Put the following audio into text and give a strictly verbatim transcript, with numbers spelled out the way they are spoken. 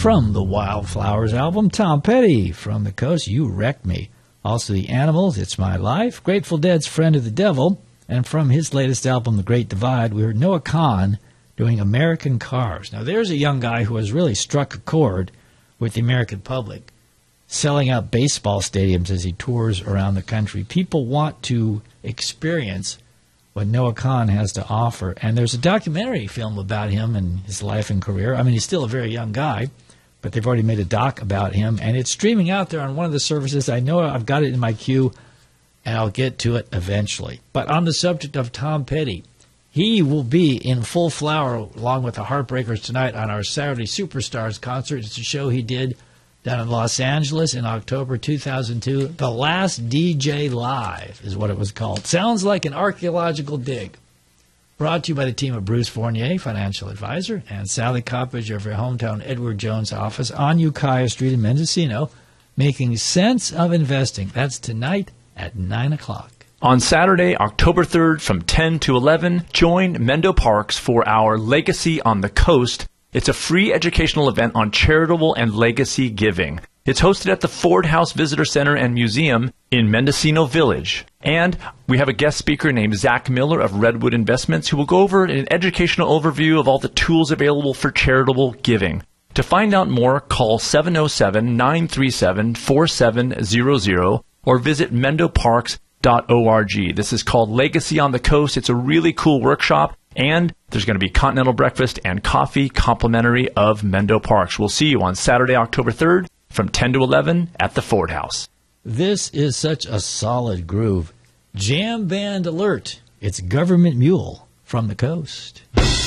From the Wildflowers album, Tom Petty. From the Coast, You Wrecked Me. Also The Animals, It's My Life. Grateful Dead's Friend of the Devil. And from his latest album, The Great Divide, we heard Noah Kahan doing American Cars. Now, there's a young guy who has really struck a chord with the American public, selling out baseball stadiums as he tours around the country. People want to experience what Noah Kahan has to offer. And there's a documentary film about him and his life and career. I mean, he's still a very young guy, but they've already made a doc about him. And it's streaming out there on one of the services. I know I've got it in my queue, and I'll get to it eventually. But on the subject of Tom Petty, he will be in full flower along with the Heartbreakers tonight on our Saturday Superstars concert. It's a show he did down in Los Angeles in October two thousand two. The Last D J Live is what it was called. Sounds like an archaeological dig. Brought to you by the team of Bruce Fournier, financial advisor, and Sally Coppage of your hometown Edward Jones office on Ukiah Street in Mendocino, making sense of investing. That's tonight at nine o'clock. On Saturday, October third from ten to eleven, join Mendo Parks for our Legacy on the Coast. It's a free educational event on charitable and legacy giving. It's hosted at the Ford House Visitor Center and Museum in Mendocino Village. And we have a guest speaker named Zach Miller of Redwood Investments who will go over an educational overview of all the tools available for charitable giving. To find out more, call seven oh seven, nine three seven, four seven zero zero or visit mendo parks dot org. This is called Legacy on the Coast. It's a really cool workshop. And there's going to be continental breakfast and coffee complimentary of Mendo Parks. We'll see you on Saturday, October third from ten to eleven at the Ford House. This is such a solid groove. Jam band alert. It's Government Mule from the Coast.